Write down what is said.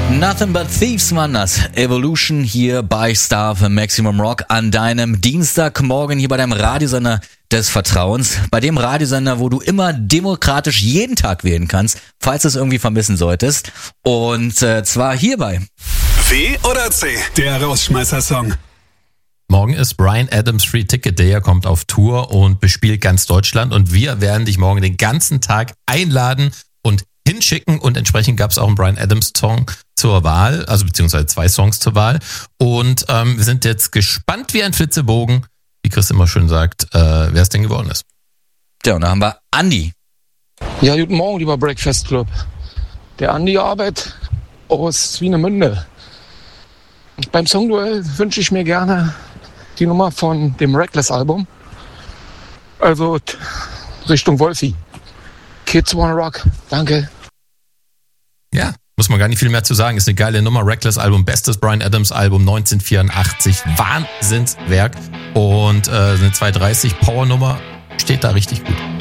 Nothing but Thieves waren das. Evolution hier bei Star für Maximum Rock an deinem Dienstagmorgen hier bei deinem Radiosender des Vertrauens. Bei dem Radiosender, wo du immer demokratisch jeden Tag wählen kannst, falls du es irgendwie vermissen solltest. Und zwar hierbei. W oder C? Der Rausschmeißer-Song. Morgen ist Bryan Adams Free Ticket Day. Er kommt auf Tour und bespielt ganz Deutschland. Und wir werden dich morgen den ganzen Tag einladen und hinschicken. Und entsprechend gab es auch einen Bryan Adams Song zur Wahl, also beziehungsweise 2 Songs zur Wahl. Und wir sind jetzt gespannt wie ein Flitzebogen, wie Chris immer schön sagt, wer es denn geworden ist. Ja, und da haben wir Andi. Ja, guten Morgen, lieber Breakfast Club. Der Andi arbeitet aus Swinemünde. Beim Songduell wünsche ich mir gerne die Nummer von dem Reckless-Album. Also Richtung Wolfi. Kids Wanna Rock. Danke. Ja, muss man gar nicht viel mehr zu sagen. Ist eine geile Nummer. Reckless-Album, bestes Bryan Adams-Album 1984. Wahnsinnswerk. Und eine 230 Power-Nummer steht da richtig gut.